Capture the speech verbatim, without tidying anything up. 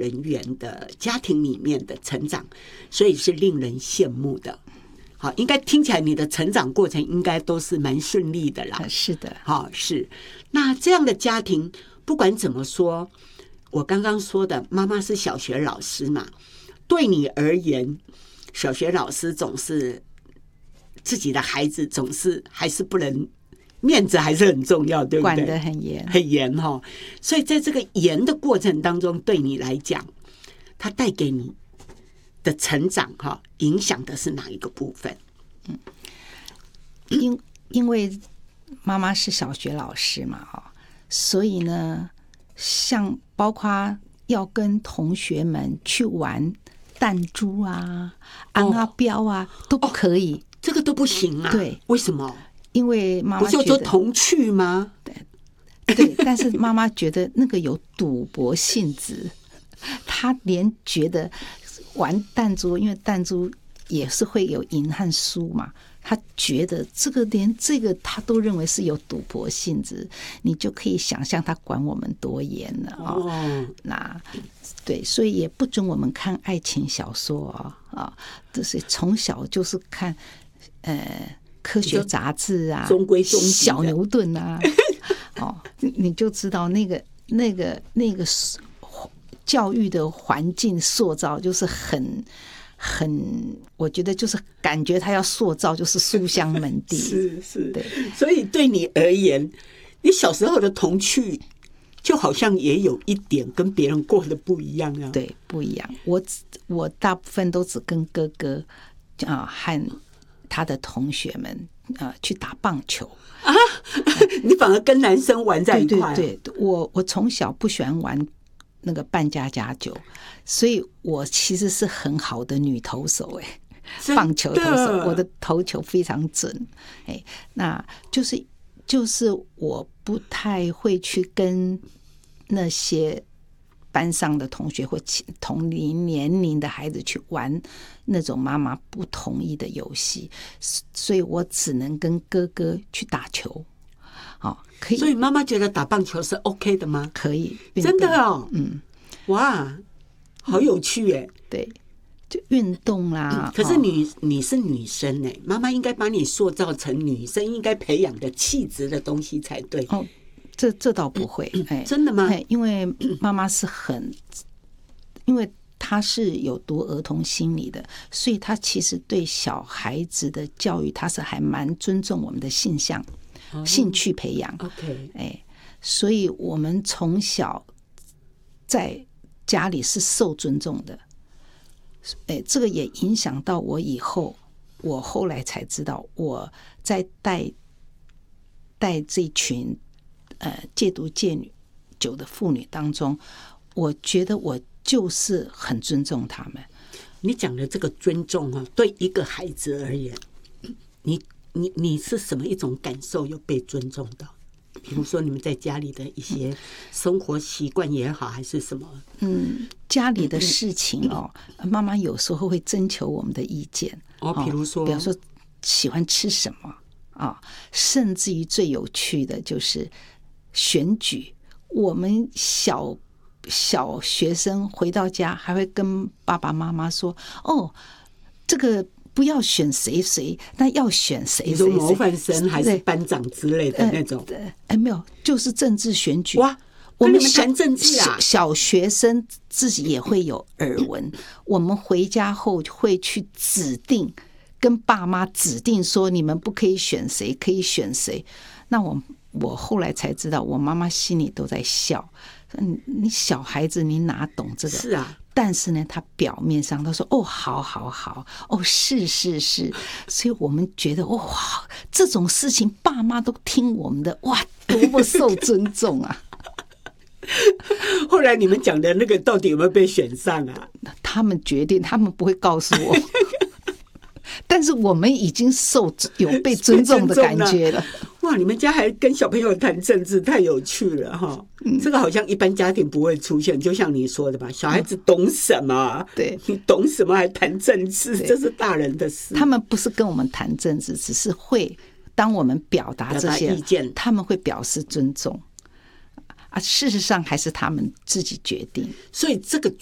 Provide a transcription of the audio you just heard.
人员的家庭里面的成长，所以是令人羡慕的。好，应该听起来你的成长过程应该都是蛮顺利的啦。 是的， 好，是。那这样的家庭，不管怎么说，我刚刚说的，妈妈是小学老师嘛，对你而言，小学老师总是自己的孩子，总是还是不能。面子还是很重要，对不对？ 管得很严， 很严哈。所以在这个严的过程当中，对你来讲，它带给你的成长哈，影响的是哪一个部分？ 嗯，因因为妈妈是小学老师嘛，哈，所以呢，像包括要跟同学们去玩弹珠啊、昂啊标啊，都不可以、哦， 这个都不行啊。 对， 为什么？ 因为妈妈不就说童趣吗？ 对，对，但是妈妈觉得那个有赌博性质，她连觉得玩弹珠，因为弹珠也是会有赢和输嘛，她觉得这个连这个她都认为是有赌博性质，你就可以想象她管我们多严了啊、哦哦！那对，所以也不准我们看爱情小说啊啊，就是从小就是看呃。科学杂志啊， 中规中矩的小牛顿啊，哦，你就知道那个那个那个教育的环境塑造就是很很，我觉得就是感觉他要塑造就是书香门第， 是是， 对， 所以对你而言，你小时候的童趣就好像也有一点跟别人过的不一样啊， 对，不一样。我我大部分都只跟哥哥啊和。他的同学们呃去打棒球啊，你反而跟男生玩在一块。 对对对，我我从小不喜欢玩那个扮家家酒，所以我其实是很好的女投手哎、欸，棒球投手，我的投球非常准哎、欸，那就是就是我不太会去跟那些。班上的同学或同龄年龄的孩子去玩那种妈妈不同意的游戏，所以我只能跟哥哥去打球。哦，可以。 所以妈妈觉得打棒球是 OK 的吗？ 可以， 真的哦， 嗯， 哇，好有趣哎、嗯。 对，就运动啦。 嗯、可是你、哦、你是女生哎，妈妈应该把你塑造成女生应该培养的气质的东西才对。 哦。这这倒不会，哎， 真的吗？ 因为妈妈是很，因为她是有读儿童心理的，所以她其实对小孩子的教育，她是还蛮尊重我们的性向、哦、兴趣培养。 OK， 哎，所以我们从小在家里是受尊重的，哎，这个也影响到我以后，我后来才知道，我在带带这群。呃，戒毒戒女酒的妇女当中，我觉得我就是很尊重他们。 你讲的这个尊重啊，对一个孩子而言，你你你是什么一种感受？有被尊重到？比如说你们在家里的一些生活习惯也好，还是什么？ 嗯，家里的事情哦，妈妈有时候会征求我们的意见。 哦，比如说， 比如说喜欢吃什么啊，甚至于最有趣的就是选举。我们小小学生回到家还会跟爸爸妈妈说：“哦，这个不要选谁谁，那要选谁谁。” 你说模范生还是班长之类的那种？ 哎、呃，没有，就是政治选举。 哇， 我们谈政治啊， 小学生自己也会有耳闻。我们回家后会去指定，跟爸妈指定说你们不可以选谁，可以选谁。那我我后来才知道，我妈妈心里都在笑。你你小孩子你哪懂这个？ 是啊。 但是呢，他表面上他说：“哦，好好好，哦，是是是。”所以我们觉得哇，这种事情爸妈都听我们的，哇，多么受尊重啊！ 后来你们讲的那个到底有没有被选上啊？ 他们决定，他们不会告诉我。但是我们已经受有被尊重的感觉了。 哇，你们家还跟小朋友谈政治，太有趣了哈！嗯、这个好像一般家庭不会出现，就像你说的吧，小孩子懂什么？ 嗯、对， 你懂什么还谈政治？这是大人的事。 他们不是跟我们谈政治，只是会当我们表达这些意见， 他们会表示尊重。啊，事实上还是他们自己决定。 所以这个